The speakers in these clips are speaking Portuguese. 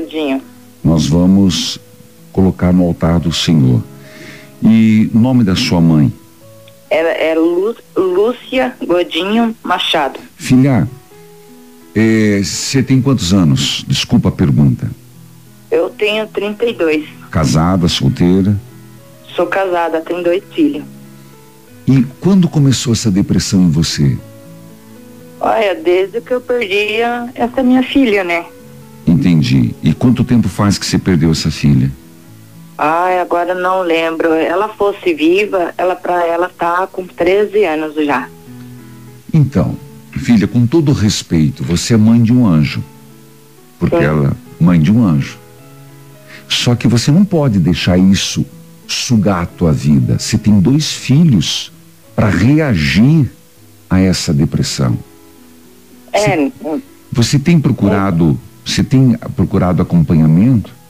Godinho. Nós vamos colocar no altar do Senhor. E o nome da sua mãe? É Lúcia Godinho Machado. Filha, você tem quantos anos? Desculpa a pergunta. Eu tenho 32. Casada, solteira? Sou casada, tenho 2 filhos. E quando começou essa depressão em você? Olha, desde que eu perdi essa minha filha, né? Entendi. E quanto tempo faz que você perdeu essa filha? Agora não lembro. Ela fosse viva, ela tá com 13 anos já. Então, filha, com todo respeito, você é mãe de um anjo. Porque ela, mãe de um anjo. Só que você não pode deixar isso sugar a tua vida. Você tem 2 filhos para reagir a essa depressão. Você tem procurado acompanhamento?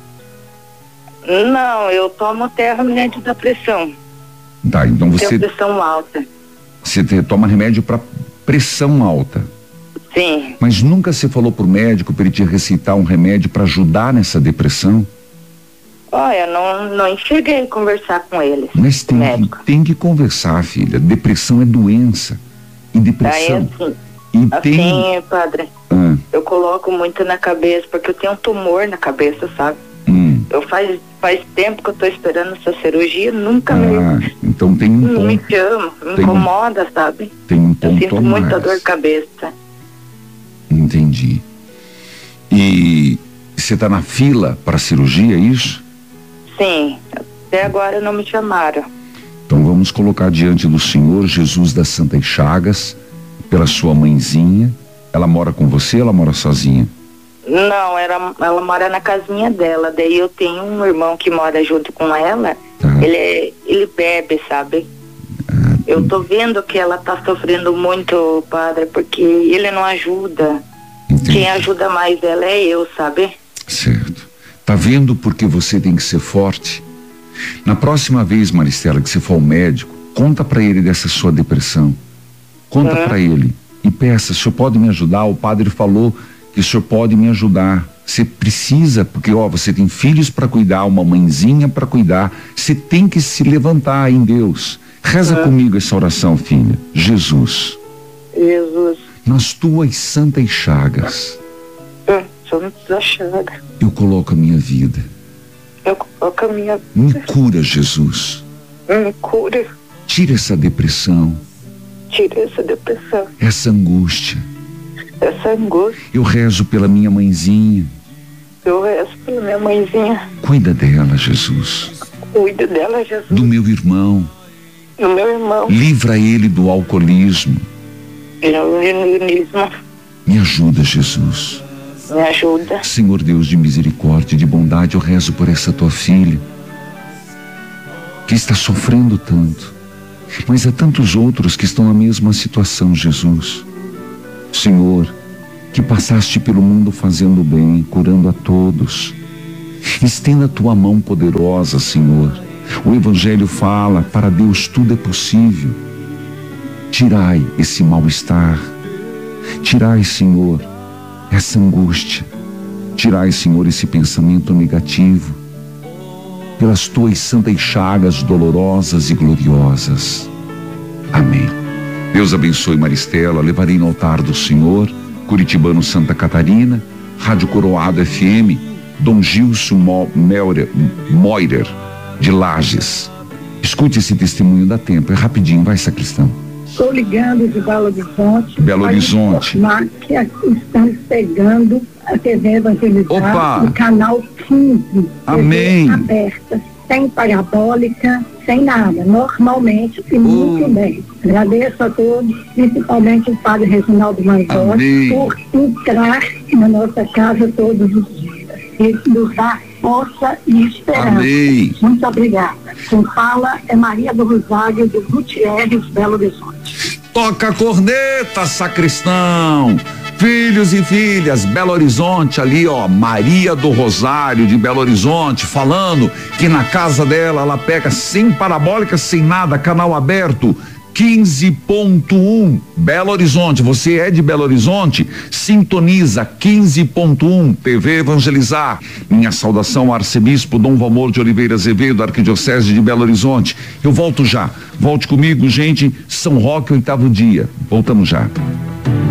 Não, eu tomo até remédio da pressão. Tá, então você... Tem pressão alta. Você toma remédio para pressão alta? Sim. Mas nunca você falou pro médico para ele te receitar um remédio para ajudar nessa depressão? Olha, não cheguei a conversar com ele. Mas tem que conversar, filha. Depressão é doença. E depressão... Assim, padre, eu coloco muito na cabeça, porque eu tenho um tumor na cabeça, sabe? Eu faz tempo que eu tô esperando essa cirurgia, nunca então tem um ponto. Me chama, me incomoda, sabe? Tem um ponto. Eu sinto muita dor de cabeça. Entendi. E você tá na fila para cirurgia, é isso? Sim, até agora não me chamaram. Então vamos colocar diante do Senhor Jesus das Santas Chagas, pela sua mãezinha. Ela mora com você ou ela mora sozinha? Não, ela mora na casinha dela. Daí eu tenho um irmão que mora junto com ela. Tá. Ele bebe, sabe? Eu tô vendo que ela tá sofrendo muito, padre, porque ele não ajuda. Entendi. Quem ajuda mais ela é eu, sabe? Certo. Tá vendo porque você tem que ser forte? Na próxima vez, Maristela, que você for ao médico, conta pra ele dessa sua depressão. Conta pra ele e peça: o senhor pode me ajudar? O padre falou que o senhor pode me ajudar. Você precisa, porque você tem filhos para cuidar, uma mãezinha para cuidar. Você tem que se levantar em Deus. Reza comigo essa oração, filha. Jesus, nas tuas santas chagas, eu coloco a minha vida. Me cura, Jesus. Me cura. Tira essa depressão. Essa angústia. Eu rezo pela minha mãezinha. Cuida dela, Jesus. Do meu irmão. Livra ele do alcoolismo. Me ajuda, Jesus. Me ajuda. Senhor Deus de misericórdia e de bondade, eu rezo por essa tua filha que está sofrendo tanto. Mas há tantos outros que estão na mesma situação, Jesus. Senhor, que passaste pelo mundo fazendo bem, curando a todos. Estenda a tua mão poderosa, Senhor. O Evangelho fala: para Deus tudo é possível. Tirai esse mal-estar. Tirai, Senhor, essa angústia. Tirai, Senhor, esse pensamento negativo. Pelas tuas santas chagas dolorosas e gloriosas. Amém. Deus abençoe Maristela. Levarei no altar do Senhor, Curitibano Santa Catarina, Rádio Coroado FM, Dom Gilson Moirer, de Lages. Escute esse testemunho, dá tempo, é rapidinho, vai, sacristão. Estou ligando de Belo Horizonte. Belo Horizonte. Que estamos pegando a TV evangelizada, no canal 15. Amém. TV aberta, sem parabólica, sem nada, normalmente e muito bem. Agradeço a todos, principalmente o padre Reginaldo Manzotti, por entrar na nossa casa todos os dias e nos dar força e esperança. Amém. Muito obrigada. Quem fala é Maria do Rosário, do Gutierrez, Belo Horizonte. Toca a corneta, sacristão. Filhos e filhas, Belo Horizonte, ali Maria do Rosário de Belo Horizonte, falando que na casa dela ela pega sem parabólica, sem nada, canal aberto, 15.1, Belo Horizonte. Você é de Belo Horizonte? Sintoniza 15.1 TV Evangelizar. Minha saudação ao arcebispo Dom Valmor de Oliveira Azevedo, arquidiocese de Belo Horizonte. Eu volto já. Volte comigo, gente. São Roque, 8º dia. Voltamos já.